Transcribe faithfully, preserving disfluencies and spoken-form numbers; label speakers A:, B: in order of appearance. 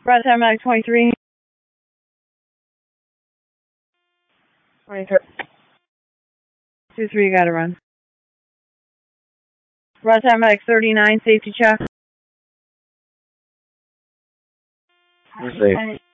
A: Broadside Medic twenty-three. twenty-three. two three, you gotta run. Broadside Medic thirty-nine, safety check.
B: Safe.